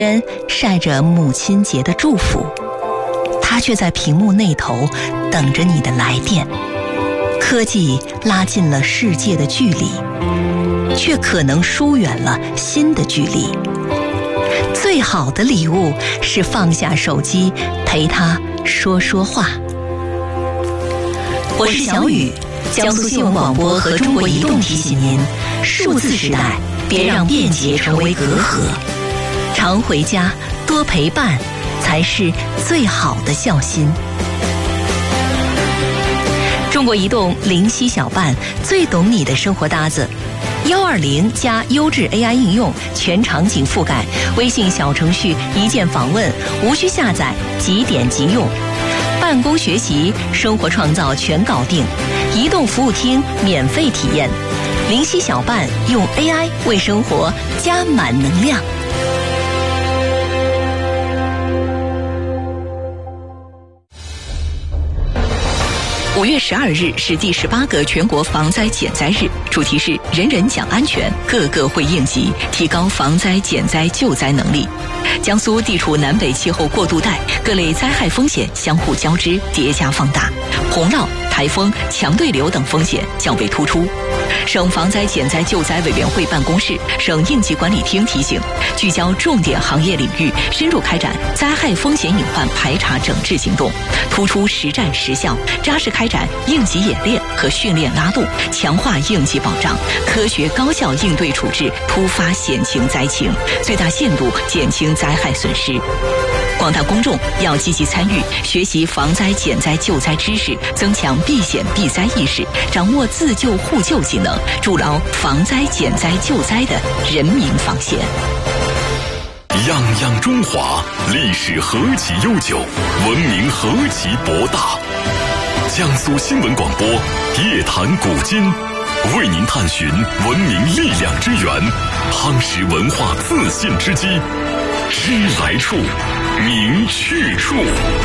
人晒着母亲节的祝福，他却在屏幕那头等着你的来电。科技拉近了世界的距离，却可能疏远了心的距离。最好的礼物是放下手机，陪他说说话。我是小雨，江苏新闻广播和中国移动提醒您：数字时代，别让便捷成为隔阂。常回家，多陪伴，才是最好的孝心。中国移动灵犀小伴，最懂你的生活搭子。120加优质 AI 应用，全场景覆盖。微信小程序一键访问，无需下载，即点即用。办公学习、生活创造全搞定。移动服务厅免费体验。灵犀小伴用 AI 为生活加满能量。5月12日是第18个全国防灾减灾日，主题是人人讲安全，个个会应急，提高防灾减灾救灾能力。江苏地处南北气候过渡带，各类灾害风险相互交织，叠加放大，洪涝、台风、强对流等风险较为突出。省防灾减灾救灾委员会办公室、省应急管理厅提醒，聚焦重点行业领域，深入开展灾害风险隐患排查整治行动，突出实战实效，扎实开展应急演练和训练拉动，强化应急保障，科学高效应对处置突发险情灾情，最大限度减轻灾害损失。广大公众要积极参与，学习防灾减灾救灾知识，增强避险避灾意识，掌握自救互救技能，筑牢防灾减灾救灾的人民防线。 泱泱中华，历史何其悠久，文明何其博大。江苏新闻广播夜谈古今，为您探寻文明力量之源，夯实文化自信之基。知来处，明去处。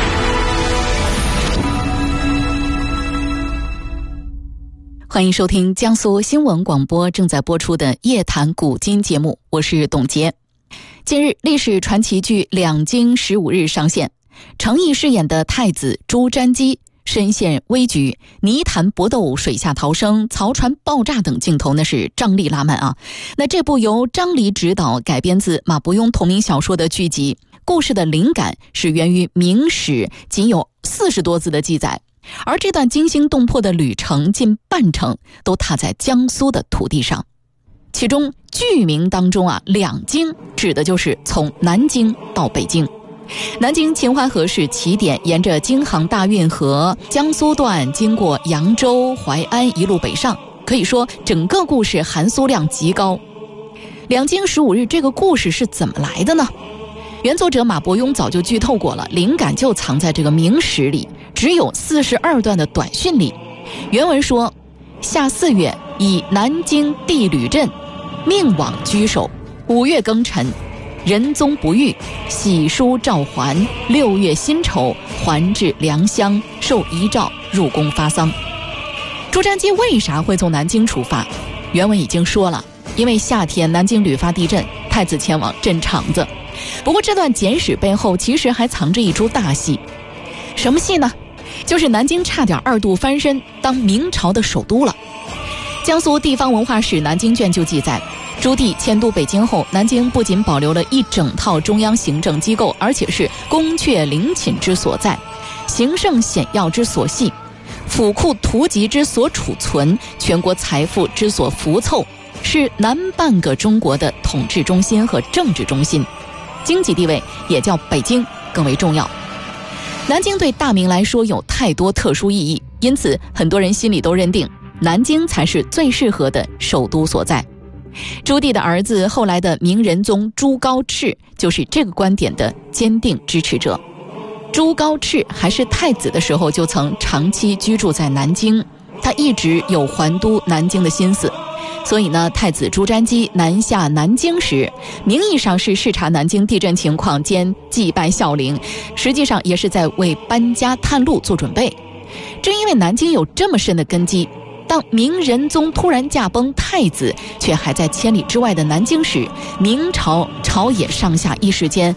欢迎收听江苏新闻广播正在播出的夜谈古今节目，我是董洁。近日，历史传奇剧《两京15日》上线，程毅饰演的太子朱瞻基身陷危局，泥潭搏斗、水下逃生、曹船爆炸等镜头那是张力拉满啊。那这部由张黎执导、改编自马伯庸同名小说的剧集，故事的灵感是源于明史仅有40多字的记载，而这段惊心动魄的旅程近半程都踏在江苏的土地上。其中剧名当中两京指的就是从南京到北京。南京秦淮河是起点，沿着京杭大运河江苏段经过扬州、淮安一路北上，可以说整个故事含苏量极高。两京15日这个故事是怎么来的呢？原作者马伯庸早就剧透过了，灵感就藏在这个明史里，只有42段的短讯里。原文说：夏4月，以南京地吕镇命往居守，5月庚辰，仁宗不遇，喜书诏还。6月辛丑，还至良乡，受遗诏入宫发丧。朱瞻基为啥会从南京出发？原文已经说了，因为夏天南京屡发地震，太子前往镇场子。不过这段简史背后其实还藏着一出大戏。什么戏呢？就是南京差点2度翻身当明朝的首都了。江苏地方文化史南京卷就记载，朱棣迁都北京后，南京不仅保留了一整套中央行政机构，而且是宫阙陵寝之所在，行胜显要之所系，府库图籍之所储存，全国财富之所浮凑，是南半个中国的统治中心和政治中心，经济地位也较北京更为重要。南京对大明来说有太多特殊意义，因此很多人心里都认定南京才是最适合的首都所在。朱棣的儿子后来的明仁宗朱高炽就是这个观点的坚定支持者。朱高炽还是太子的时候就曾长期居住在南京，他一直有还都南京的心思，所以呢，太子朱瞻基南下南京时，名义上是视察南京地震情况兼祭拜孝陵，实际上也是在为搬家探路做准备。正因为南京有这么深的根基，朱瞻基才会在南京安排一个当明仁宗突然驾崩，太子却还在千里之外的南京时，明朝朝野上下一时间